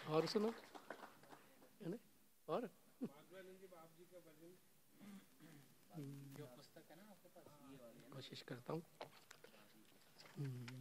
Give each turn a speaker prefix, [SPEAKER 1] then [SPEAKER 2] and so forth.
[SPEAKER 1] और सुनो है ना, और
[SPEAKER 2] जो पुस्तक है ना आपके पास, ये वाली
[SPEAKER 1] कोशिश करता हूँ।